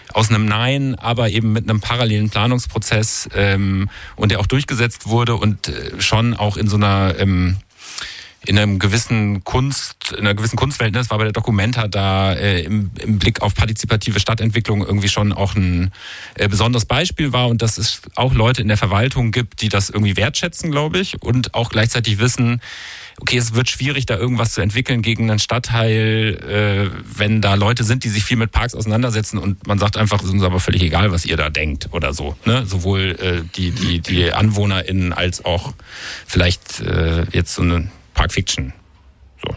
aus einem Nein, aber eben mit einem parallelen Planungsprozess und der auch durchgesetzt wurde und schon auch in so einer in einer gewissen Kunstwelt, das war bei der Documenta da im Blick auf partizipative Stadtentwicklung irgendwie schon auch ein besonderes Beispiel war und dass es auch Leute in der Verwaltung gibt, die das irgendwie wertschätzen, glaube ich, und auch gleichzeitig wissen, okay, es wird schwierig, da irgendwas zu entwickeln gegen einen Stadtteil, wenn da Leute sind, die sich viel mit Parks auseinandersetzen und man sagt einfach, es ist uns aber völlig egal, was ihr da denkt oder so. Ne? Sowohl die AnwohnerInnen als auch vielleicht jetzt so eine Park Fiction. So.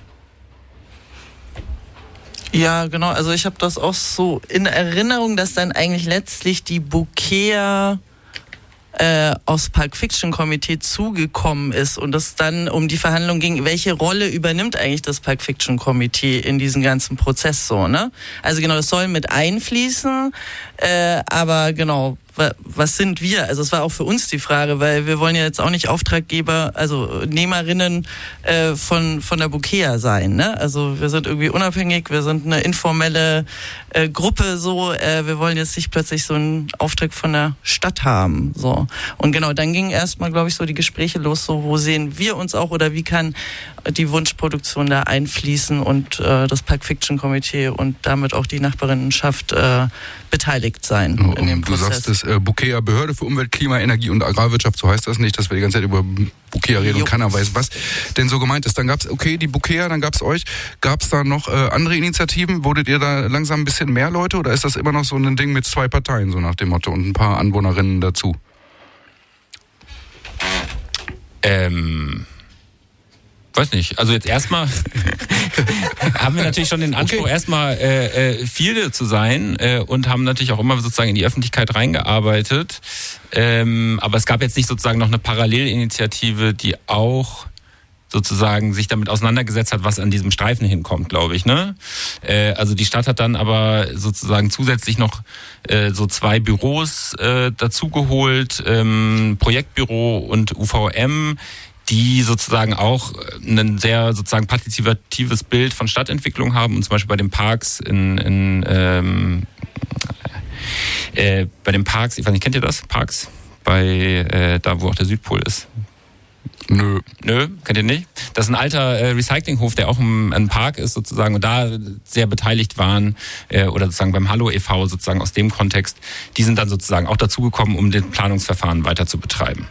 Ja, genau. Also ich habe das auch so in Erinnerung, dass dann eigentlich letztlich die Bouquet aus Park Fiction Komitee zugekommen ist und es dann um die Verhandlung ging, welche Rolle übernimmt eigentlich das Park Fiction Komitee in diesem ganzen Prozess so, ne? Also genau, das soll mit einfließen, aber genau, was sind wir? Also es war auch für uns die Frage, weil wir wollen ja jetzt auch nicht Auftraggeber, also Nehmerinnen von der Bouquet sein, ne? Also wir sind irgendwie unabhängig, wir sind eine informelle Gruppe so, wir wollen jetzt nicht plötzlich so einen Auftrag von der Stadt haben, so. Und genau, dann gingen erstmal, glaube ich, so die Gespräche los, so wo sehen wir uns auch oder wie kann die Wunschproduktion da einfließen und das Park Fiction Komitee und damit auch die Nachbarinnenschaft beteiligt sein in dem Prozess. Du sagst es, Bouquet, Behörde für Umwelt, Klima, Energie und Agrarwirtschaft, so heißt das nicht, dass wir die ganze Zeit über Bouquet reden und keiner weiß, was denn so gemeint ist. Dann gab's, okay, die Bouquet, dann gab's euch. Gab's da noch andere Initiativen? Wurdet ihr da langsam ein bisschen mehr Leute oder ist das immer noch so ein Ding mit 2 Parteien, so nach dem Motto und ein paar Anwohnerinnen dazu? Weiß nicht, also jetzt erstmal haben wir natürlich schon den Anspruch, erstmal viele zu sein und haben natürlich auch immer sozusagen in die Öffentlichkeit reingearbeitet. Aber es gab jetzt nicht sozusagen noch eine Parallelinitiative, die auch sozusagen sich damit auseinandergesetzt hat, was an diesem Streifen hinkommt, glaube ich, ne? Also die Stadt hat dann aber sozusagen zusätzlich noch so 2 Büros dazugeholt, Projektbüro und UVM, die sozusagen auch ein sehr sozusagen partizipatives Bild von Stadtentwicklung haben und zum Beispiel bei den Parks bei den Parks, ich weiß nicht, kennt ihr das? Parks? Bei da, wo auch der Südpol ist. Nö, kennt ihr nicht? Das ist ein alter Recyclinghof, der auch ein Park ist sozusagen und da sehr beteiligt waren oder sozusagen beim Hallo e.V. sozusagen aus dem Kontext. Die sind dann sozusagen auch dazugekommen, um den Planungsverfahren weiter zu betreiben.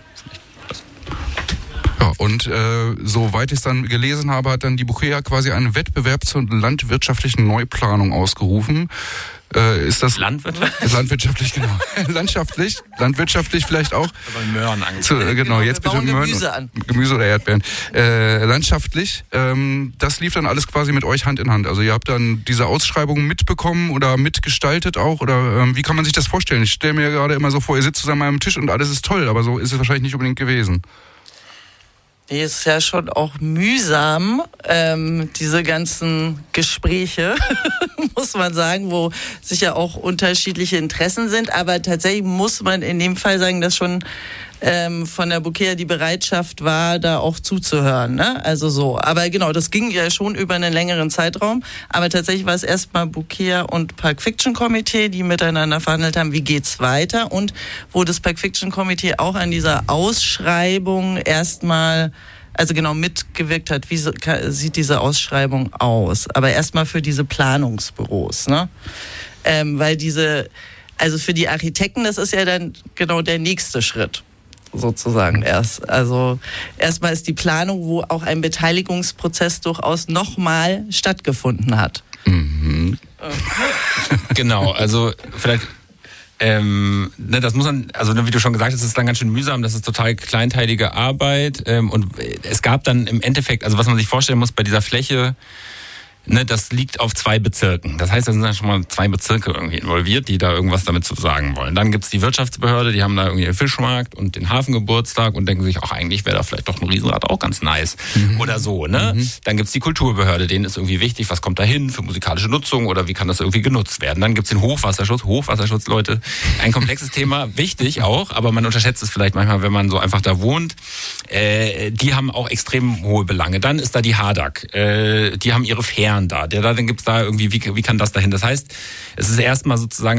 Ja, und soweit ich es dann gelesen habe, hat dann die Bouquet quasi einen Wettbewerb zur landwirtschaftlichen Neuplanung ausgerufen. Ist das landwirtschaftlich? Landwirtschaftlich, genau. Landwirtschaftlich vielleicht auch. Aber Möhren angefangen. Genau, jetzt bitte Möhren. Gemüse oder Erdbeeren. Landschaftlich, das lief dann alles quasi mit euch Hand in Hand. Also ihr habt dann diese Ausschreibung mitbekommen oder mitgestaltet auch? Oder wie kann man sich das vorstellen? Ich stelle mir gerade immer so vor, ihr sitzt zusammen an einem Tisch und alles ist toll, aber so ist es wahrscheinlich nicht unbedingt gewesen. Nee, ist ja schon auch mühsam, diese ganzen Gespräche, muss man sagen, wo sicher auch unterschiedliche Interessen sind. Aber tatsächlich muss man in dem Fall sagen, dass schon von der Bouquet die Bereitschaft war, da auch zuzuhören, ne? Also so. Aber genau, das ging ja schon über einen längeren Zeitraum. Aber tatsächlich war es erstmal Bouquet und Park Fiction Komitee, die miteinander verhandelt haben, wie geht's weiter und wo das Park Fiction Komitee auch an dieser Ausschreibung erstmal, also genau mitgewirkt hat, wie sieht diese Ausschreibung aus. Aber erstmal für diese Planungsbüros, ne? Weil also für die Architekten, das ist ja dann genau der nächste Schritt. Sozusagen erst. Also erstmal ist die Planung, wo auch ein Beteiligungsprozess durchaus nochmal stattgefunden hat. Mhm. Genau, also vielleicht das muss man, also wie du schon gesagt hast, das ist dann ganz schön mühsam, das ist total kleinteilige Arbeit und es gab dann im Endeffekt, also was man sich vorstellen muss bei dieser Fläche, ne, das liegt auf 2 Bezirken. Das heißt, da sind dann schon mal 2 Bezirke irgendwie involviert, die da irgendwas damit zu sagen wollen. Dann gibt's die Wirtschaftsbehörde, die haben da irgendwie den Fischmarkt und den Hafengeburtstag und denken sich, ach, eigentlich wäre da vielleicht doch ein Riesenrad auch ganz nice. Oder so, ne? Dann gibt's die Kulturbehörde, denen ist irgendwie wichtig, was kommt da hin für musikalische Nutzung oder wie kann das irgendwie genutzt werden. Dann gibt's den Hochwasserschutz, Leute, ein komplexes Thema, wichtig auch, aber man unterschätzt es vielleicht manchmal, wenn man so einfach da wohnt. Die haben auch extrem hohe Belange. Dann ist da die HADAG, die haben ihre Fähren da. Dann gibt's da irgendwie, wie kann das dahin? Das heißt, es ist erstmal sozusagen